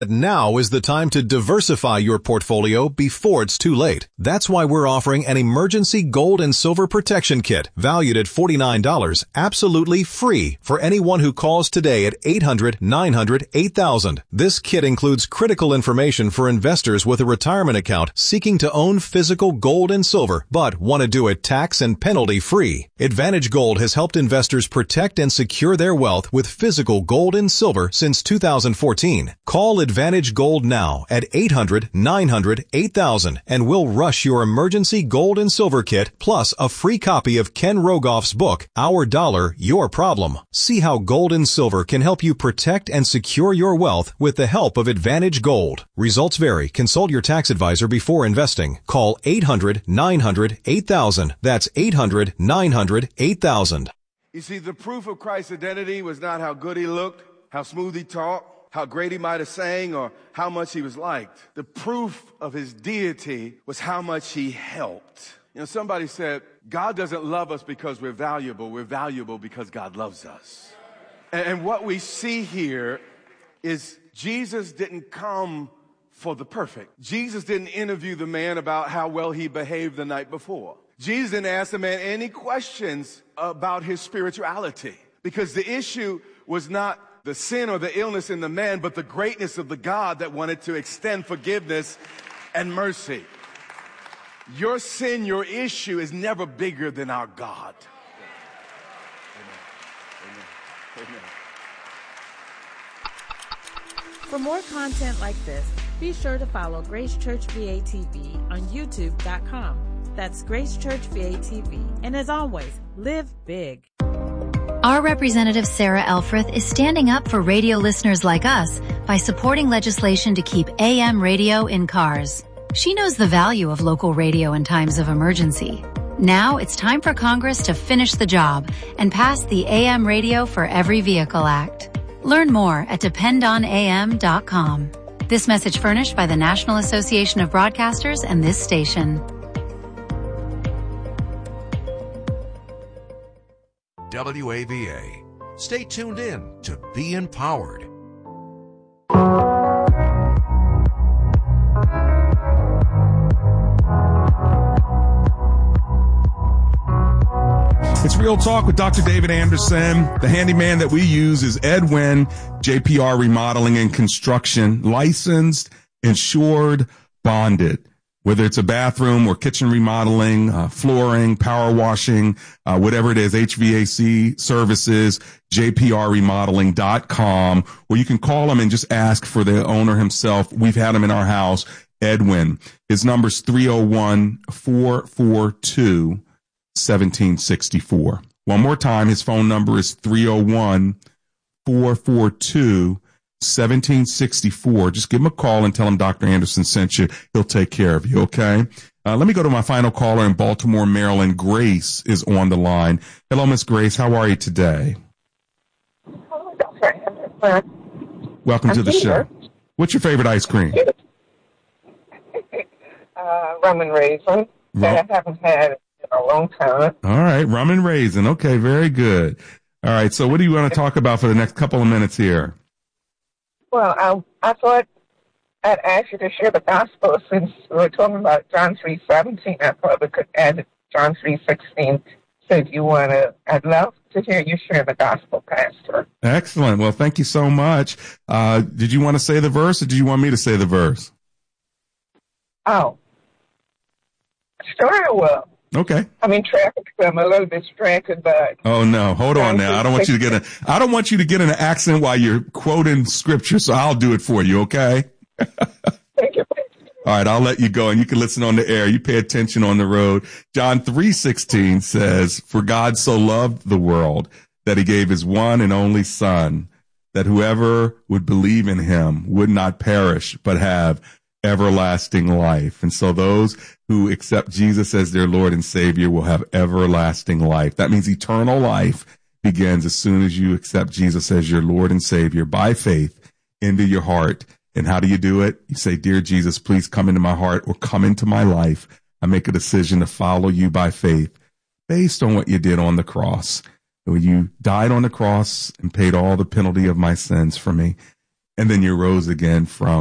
Now is the time to diversify your portfolio before it's too late. That's why we're offering an emergency gold and silver protection kit valued at $49, absolutely free for anyone who calls today at 800-900-8000. This kit includes critical information for investors with a retirement account seeking to own physical gold and silver, but want to do it tax and penalty free. Advantage Gold has helped investors protect and secure their wealth with physical gold and silver since 2014. Call Advantage Gold now at 800-900-8000 and we'll rush your emergency gold and silver kit plus a free copy of Ken Rogoff's book, Our Dollar, Your Problem. See how gold and silver can help you protect and secure your wealth with the help of Advantage Gold. Results vary. Consult your tax advisor before investing. Call 800-900-8000. That's 800-900-8000. You see, the proof of Christ's identity was not how good he looked, how smooth he talked, how great he might have sang, or how much he was liked. The proof of his deity was how much he helped. You know, somebody said, God doesn't love us because we're valuable because God loves us. And what we see here is Jesus didn't come for the perfect. Jesus didn't interview the man about how well he behaved the night before. Jesus didn't ask the man any questions about his spirituality, because the issue was not the sin or the illness in the man, but the greatness of the God that wanted to extend forgiveness and mercy. Your sin, your issue is never bigger than our God. Amen. Amen. For more content like this, be sure to follow Grace Church VA TV on YouTube.com. That's Grace Church VA TV. And as always, live big. Our representative Sarah Elfreth is standing up for radio listeners like us by supporting legislation to keep AM radio in cars. She knows the value of local radio in times of emergency. Now it's time for Congress to finish the job and pass the AM Radio for Every Vehicle Act. Learn more at dependonam.com. This message furnished by the National Association of Broadcasters and this station. WAVA. Stay tuned in to Be Empowered. It's Real Talk with Dr. David Anderson. The handyman that we use is Edwin, JPR Remodeling and Construction, licensed, insured, bonded. Whether it's a bathroom or kitchen remodeling, flooring, power washing, whatever it is, HVAC services, jprremodeling.com, or you can call them and just ask for the owner himself. We've had him in our house, Edwin. His number's 301-442-1764. One more time, his phone number is 301-442-1764. 1764. Just give him a call and tell him Dr. Anderson sent you. He'll take care of you, okay? Let me go to my final caller in Baltimore, Maryland. Grace is on the line. Hello, Miss Grace. How are you today? Welcome to the show. What's your favorite ice cream? Rum and raisin that I haven't had in a long time. All right, rum and raisin. Okay, very good. All right, so what do you want to talk about for the next couple of minutes here? Well, I thought I'd ask you to share the gospel since we were talking about John 3:17. I thought we could add John 3:16. So if you want to, I'd love to hear you share the gospel, Pastor. Excellent. Well, thank you so much. Did you want to say the verse or do you want me to say the verse? Oh, sure I will. Okay. I'm in traffic, so I'm a little distracted, but... Oh, no. Hold on now. I don't want you to get an accent while you're quoting scripture, so I'll do it for you, okay? Thank you. All right, I'll let you go, and you can listen on the air. You pay attention on the road. John 3:16 says, "For God so loved the world that he gave his one and only Son, that whoever would believe in him would not perish, but have everlasting life." And so those who accept Jesus as their Lord and Savior will have everlasting life. That means eternal life begins as soon as you accept Jesus as your Lord and Savior by faith into your heart. And how do you do it? You say, "Dear Jesus, please come into my heart or come into my life." I make a decision to follow you by faith based on what you did on the cross. When you died on the cross and paid all the penalty of my sins for me. and then you rose again from